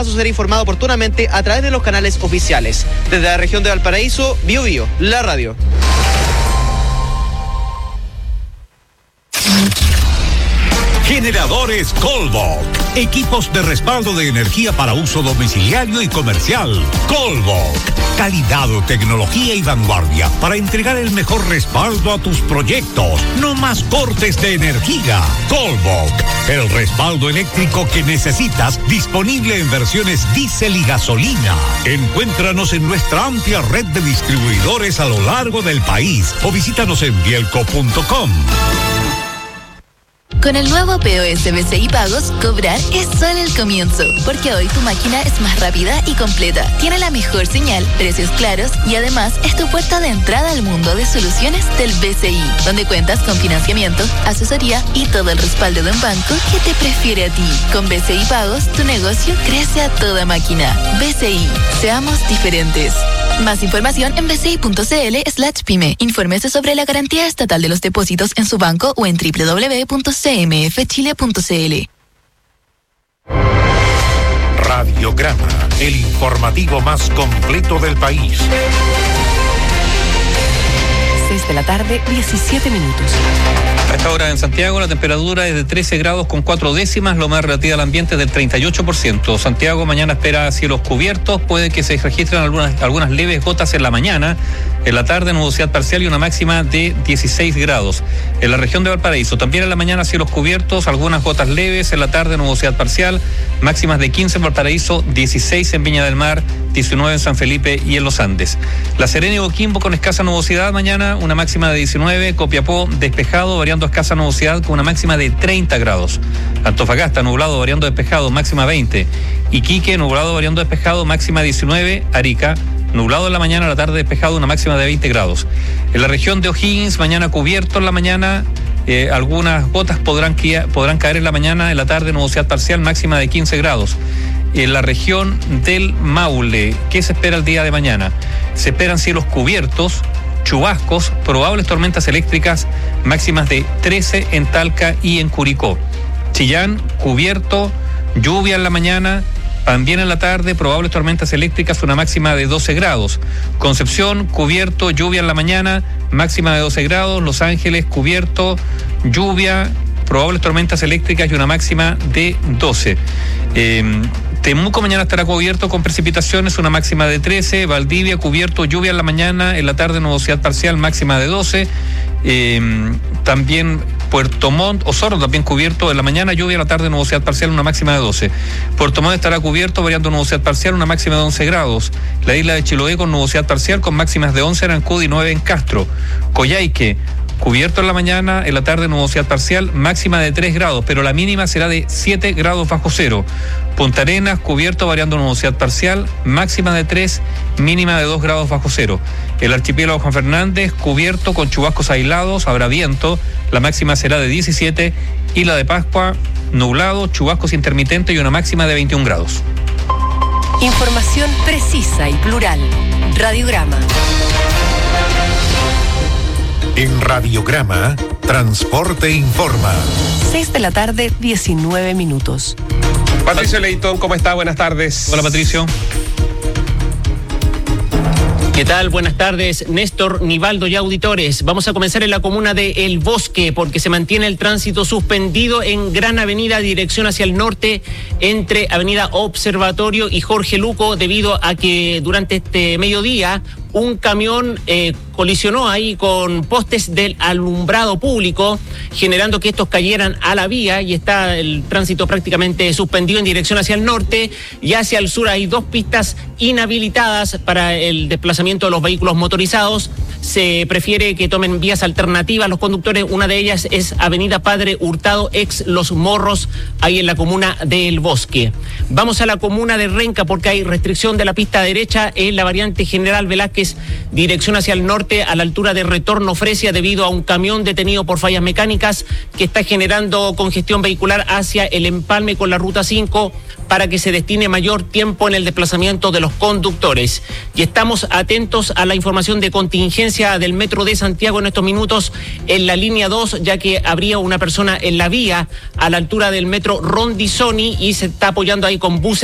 Será informado oportunamente a través de los canales oficiales. Desde la región de Valparaíso, Biobío, la radio. Generadores Colbok. Equipos de respaldo de energía para uso domiciliario y comercial. Colbok. Calidad, tecnología y vanguardia para entregar el mejor respaldo a tus proyectos. No más cortes de energía. Colbok. El respaldo eléctrico que necesitas, disponible en versiones diésel y gasolina. Encuéntranos en nuestra amplia red de distribuidores a lo largo del país o visítanos en bielco.com. Con el nuevo POS BCI Pagos, cobrar es solo el comienzo, porque hoy tu máquina es más rápida y completa, tiene la mejor señal, precios claros y además es tu puerta de entrada al mundo de soluciones del BCI, donde cuentas con financiamiento, asesoría y todo el respaldo de un banco que te prefiere a ti. Con BCI Pagos, tu negocio crece a toda máquina. BCI, seamos diferentes. Más información en bci.cl/pyme. Infórmese sobre la garantía estatal de los depósitos en su banco o en www.cmfchile.cl. Radiograma, el informativo más completo del país. 6 de la tarde, 17 minutos. A esta hora en Santiago la temperatura es de 13 grados con 4 décimas, lo más relativa al ambiente es del 38%. Santiago mañana espera cielos cubiertos, puede que se registren algunas leves gotas en la mañana, en la tarde nubosidad parcial y una máxima de 16 grados. En la región de Valparaíso también en la mañana cielos cubiertos, algunas gotas leves, en la tarde nubosidad parcial, máximas de 15 en Valparaíso, 16 en Viña del Mar, 19 en San Felipe y en Los Andes. La Serena y Coquimbo con escasa nubosidad mañana, una máxima de 19, Copiapó despejado, variando escasa nubosidad con una máxima de 30 grados. Antofagasta nublado, variando despejado, máxima 20. Iquique nublado, variando despejado, máxima 19. Arica nublado en la mañana, a la tarde despejado, una máxima de 20 grados. En la región de O'Higgins, mañana cubierto en la mañana, algunas gotas podrán caer en la mañana, en la tarde nubosidad parcial, máxima de 15 grados. En la región del Maule, ¿qué se espera el día de mañana? Se esperan cielos cubiertos, chubascos, probables tormentas eléctricas, máximas de 13 en Talca y en Curicó. Chillán, cubierto, lluvia en la mañana, también en la tarde, probables tormentas eléctricas, una máxima de 12 grados. Concepción, cubierto, lluvia en la mañana, máxima de 12 grados. Los Ángeles, cubierto, lluvia, probables tormentas eléctricas y una máxima de 12. Temuco mañana estará cubierto con precipitaciones, una máxima de 13. Valdivia cubierto, lluvia en la mañana, en la tarde nubosidad parcial, máxima de 12. También Puerto Montt, Osorno también cubierto en la mañana, lluvia, en la tarde nubosidad parcial, una máxima de 12. Puerto Montt estará cubierto, variando nubosidad parcial, una máxima de 11 grados. La isla de Chiloé con nubosidad parcial, con máximas de 11 en Ancud y 9 en Castro. Coyhaique cubierto en la mañana, en la tarde nubosidad parcial, máxima de 3 grados, pero la mínima será de 7 grados bajo cero. Punta Arenas, cubierto, variando nubosidad parcial, máxima de 3, mínima de 2 grados bajo cero. El archipiélago Juan Fernández, cubierto con chubascos aislados, habrá viento, la máxima será de 17, Isla de Pascua, nublado, chubascos intermitentes y una máxima de 21 grados. Información precisa y plural. Radiograma. En Radiograma, Transporte Informa. 6 de la tarde, 19 minutos. Patricio Leitón, ¿cómo está? Buenas tardes. Hola, Patricio. ¿Qué tal? Buenas tardes, Néstor, Nivaldo y auditores. Vamos a comenzar en la comuna de El Bosque porque se mantiene el tránsito suspendido en Gran Avenida, dirección hacia el norte, entre Avenida Observatorio y Jorge Luco, debido a que durante este mediodía un camión colisionó ahí con postes del alumbrado público, generando que estos cayeran a la vía y está el tránsito prácticamente suspendido en dirección hacia el norte, y hacia el sur hay 2 pistas inhabilitadas para el desplazamiento de los vehículos motorizados. Se prefiere que tomen vías alternativas los conductores. Una de ellas es Avenida Padre Hurtado, ex Los Morros, ahí en la comuna de El Bosque. Vamos a la comuna de Renca porque hay restricción de la pista derecha en la variante General Velázquez, dirección hacia el norte, a la altura de Retorno Fresia, debido a un camión detenido por fallas mecánicas que está generando congestión vehicular hacia el empalme con la ruta 5, para que se destine mayor tiempo en el desplazamiento de los conductores. Y estamos atentos a la información de contingencia del Metro de Santiago en estos minutos en la línea 2, ya que habría una persona en la vía a la altura del Metro Rondizoni y se está apoyando ahí con buses